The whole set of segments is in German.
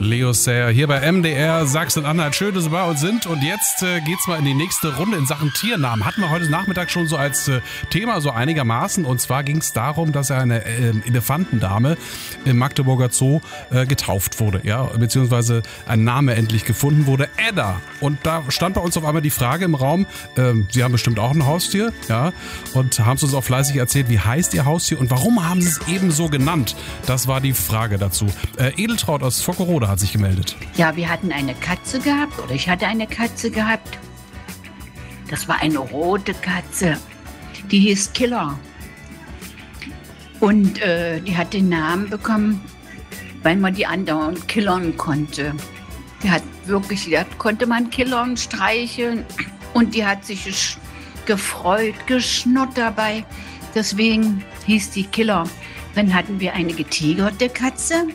Leo Sayer hier bei MDR Sachsen-Anhalt. Schön, dass Sie bei uns sind. Und jetzt geht's mal in die nächste Runde in Sachen Tiernamen. Hatten wir heute Nachmittag schon so als Thema, so einigermaßen. Und zwar ging es darum, dass eine Elefantendame im Magdeburger Zoo getauft wurde. Ja, beziehungsweise ein Name endlich gefunden wurde. Edda. Und da stand bei uns auf einmal die Frage im Raum, Sie haben bestimmt auch ein Haustier, ja, und haben es uns auch fleißig erzählt, wie heißt Ihr Haustier und warum haben Sie es eben so genannt? Das war die Frage dazu. Edeltraud aus Vockerode hat sich gemeldet. Ja, wir hatten eine Katze gehabt, oder ich hatte eine Katze gehabt. Das war eine rote Katze. Die hieß Killer. Und die hat den Namen bekommen, weil man die andauernd killern konnte. Da konnte man killern, streicheln und die hat sich gefreut, geschnurrt dabei. Deswegen hieß die Killer. Dann hatten wir eine getigerte Katze.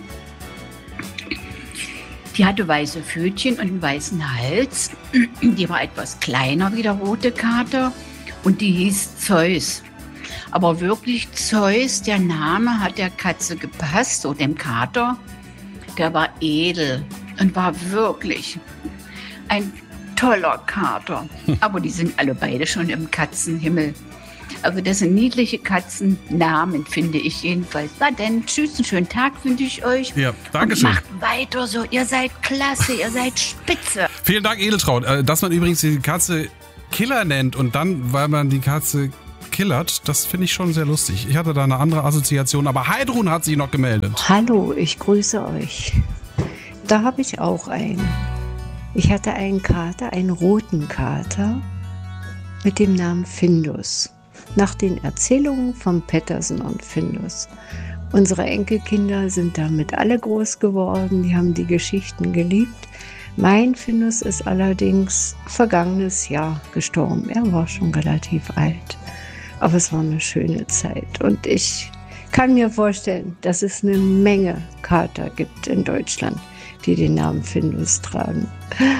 Die hatte weiße Pfötchen und einen weißen Hals. Die war etwas kleiner wie der rote Kater und die hieß Zeus. Aber wirklich Zeus, der Name hat der Katze gepasst, so dem Kater. Der war edel und war wirklich ein toller Kater. Aber die sind alle beide schon im Katzenhimmel. Also das sind niedliche Katzennamen, finde ich jedenfalls. Na denn, tschüss, einen schönen Tag wünsche ich euch. Ja, danke schön. Macht weiter so, ihr seid klasse, ihr seid spitze. Vielen Dank, Edeltraud. Dass man übrigens die Katze Killer nennt und dann, weil man die Katze killert, das finde ich schon sehr lustig. Ich hatte da eine andere Assoziation, aber Heidrun hat sich noch gemeldet. Hallo, ich grüße euch. Da habe ich auch einen. Ich hatte einen Kater, einen roten Kater mit dem Namen Findus. Nach den Erzählungen von Pettersen und Findus. Unsere Enkelkinder sind damit alle groß geworden, die haben die Geschichten geliebt. Mein Findus ist allerdings vergangenes Jahr gestorben. Er war schon relativ alt, aber es war eine schöne Zeit. Und ich kann mir vorstellen, dass es eine Menge Kater gibt in Deutschland, die den Namen Findus tragen.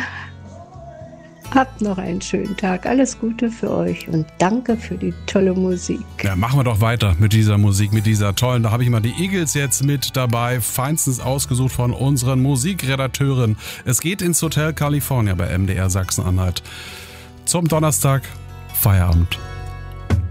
Habt noch einen schönen Tag. Alles Gute für euch und danke für die tolle Musik. Ja, machen wir doch weiter mit dieser Musik, mit dieser tollen. Da habe ich mal die Eagles jetzt mit dabei, feinstens ausgesucht von unseren Musikredakteuren. Es geht ins Hotel California bei MDR Sachsen-Anhalt. Zum Donnerstag Feierabend.